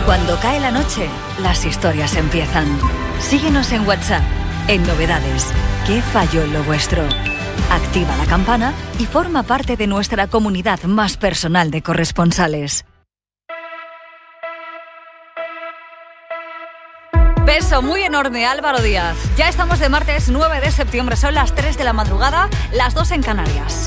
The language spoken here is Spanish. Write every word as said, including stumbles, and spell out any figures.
Cuando cae la noche, las historias empiezan. Síguenos en WhatsApp, en Novedades. ¿Qué falló en lo vuestro? Activa la campana y forma parte de nuestra comunidad más personal de corresponsales. Beso muy enorme, Álvaro Díaz. Ya estamos de martes nueve de septiembre, son las tres de la madrugada, las dos en Canarias.